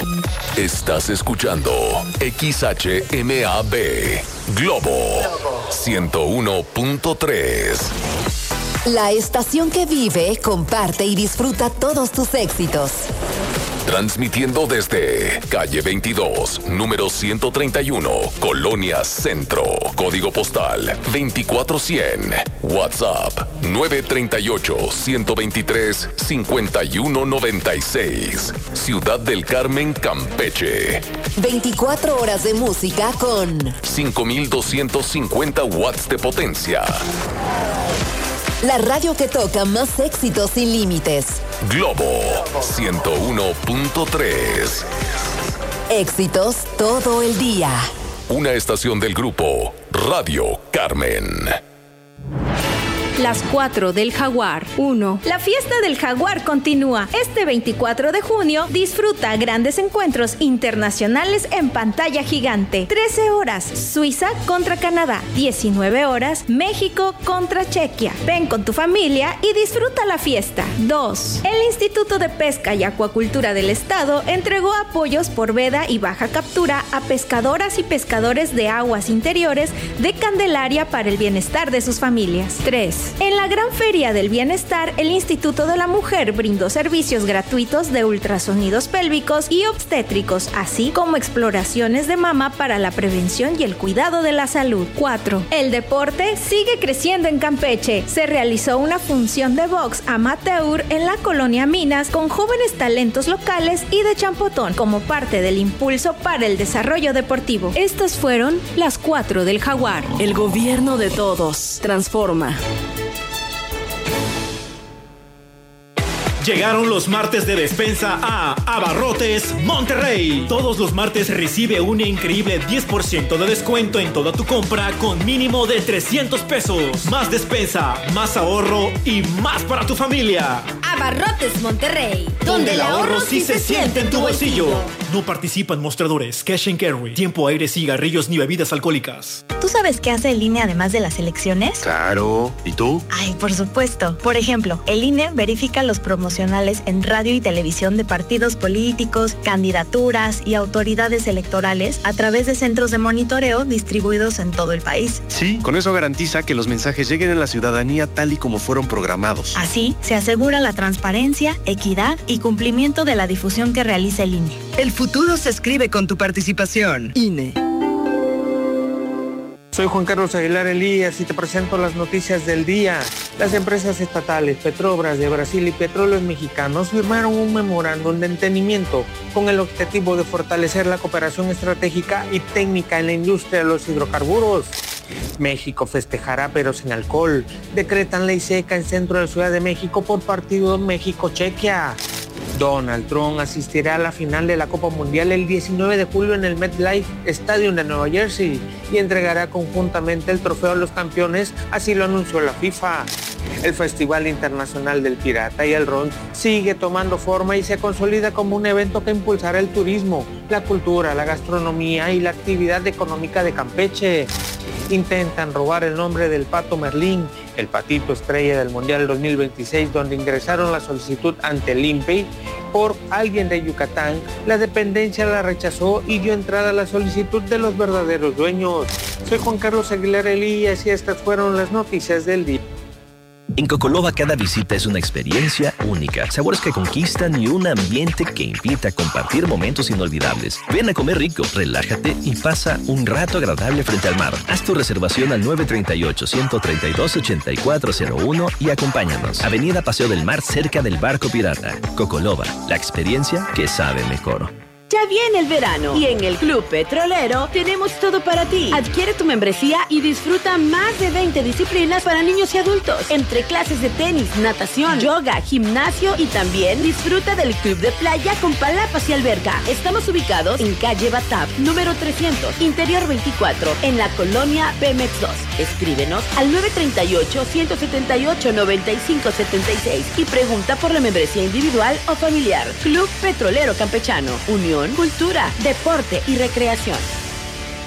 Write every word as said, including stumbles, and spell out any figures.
Estás escuchando X H M A B Globo ciento uno punto tres. La estación que vive, comparte y disfruta todos tus éxitos. Transmitiendo desde calle veintidós, número ciento treinta y uno, Colonia Centro. Código postal veinticuatro cien. WhatsApp nueve tres ocho, uno dos tres, cinco uno nueve seis. Ciudad del Carmen, Campeche. veinticuatro horas de música con cinco mil doscientos cincuenta watts de potencia. La radio que toca más éxitos sin límites. Globo ciento uno punto tres. Éxitos todo el día. Una estación del grupo Radio Carmen. Las cuatro del Jaguar. uno. La fiesta del Jaguar continúa. Este veinticuatro de junio disfruta grandes encuentros internacionales en pantalla gigante. trece horas, Suiza contra Canadá. diecinueve horas, México contra Chequia. Ven con tu familia y disfruta la fiesta. dos. El Instituto de Pesca y Acuacultura del Estado entregó apoyos por veda y baja captura a pescadoras y pescadores de aguas interiores de Candelaria para el bienestar de sus familias. tres. En la Gran Feria del Bienestar, el Instituto de la Mujer brindó servicios gratuitos de ultrasonidos pélvicos y obstétricos, así como exploraciones de mama para la prevención y el cuidado de la salud. cuatro. El deporte sigue creciendo en Campeche. Se realizó una función de box amateur en la colonia Minas con jóvenes talentos locales y de Champotón como parte del impulso para el desarrollo deportivo. Estas fueron las cuatro del Jaguar. El gobierno de todos transforma. Llegaron los martes de despensa a Abarrotes Monterrey. Todos los martes recibe un increíble diez por ciento de descuento en toda tu compra con mínimo de trescientos pesos. Más despensa, más ahorro y más para tu familia. Abarrotes Monterrey, donde el ahorro sí se siente en tu bolsillo. No participan mostradores, cash and carry, tiempo, aire, cigarrillos ni bebidas alcohólicas. ¿Tú sabes qué hace el I N E además de las elecciones? Claro. ¿Y tú? Ay, por supuesto. Por ejemplo, el I N E verifica los promocionales en radio y televisión de partidos políticos, candidaturas y autoridades electorales a través de centros de monitoreo distribuidos en todo el país. Sí, con eso garantiza que los mensajes lleguen a la ciudadanía tal y como fueron programados. Así, se asegura la transparencia, equidad y cumplimiento de la difusión que realiza el I N E. El futuro se escribe con tu participación. I N E. Soy Juan Carlos Aguilar Elías y te presento las noticias del día. Las empresas estatales Petrobras de Brasil y Petróleos Mexicanos firmaron un memorándum de entendimiento con el objetivo de fortalecer la cooperación estratégica y técnica en la industria de los hidrocarburos. México festejará pero sin alcohol. Decretan ley seca en centro de Ciudad de México por partido México-Chequia. Donald Trump asistirá a la final de la Copa Mundial el diecinueve de julio en el MetLife Stadium de Nueva Jersey y entregará conjuntamente el trofeo a los campeones, así lo anunció la FIFA. El Festival Internacional del Pirata y el Ron sigue tomando forma y se consolida como un evento que impulsará el turismo, la cultura, la gastronomía y la actividad económica de Campeche. Intentan robar el nombre del Pato Merlín, el patito estrella del Mundial dos mil veintiséis, donde ingresaron la solicitud ante el I N P E por alguien de Yucatán. La dependencia la rechazó y dio entrada a la solicitud de los verdaderos dueños. Soy Juan Carlos Aguilar Elías y estas fueron las noticias del día. En Cocoloba cada visita es una experiencia única, sabores que conquistan y un ambiente que invita a compartir momentos inolvidables. Ven a comer rico, relájate y pasa un rato agradable frente al mar. Haz tu reservación al nueve tres ocho, uno tres dos, ocho cuatro cero uno y acompáñanos. Avenida Paseo del Mar, cerca del Barco Pirata. Cocoloba, la experiencia que sabe mejor. Ya viene el verano y en el Club Petrolero tenemos todo para ti. Adquiere tu membresía y disfruta más de veinte disciplinas para niños y adultos, entre clases de tenis, natación, yoga, gimnasio y también disfruta del Club de Playa con palapas y alberca. Estamos ubicados en calle Batap, número trescientos, interior veinticuatro, en la colonia Pemex dos. Escríbenos al nueve tres ocho, uno siete ocho, nueve cinco siete seis y pregunta por la membresía individual o familiar. Club Petrolero Campechano, Unión, Cultura, Deporte y Recreación.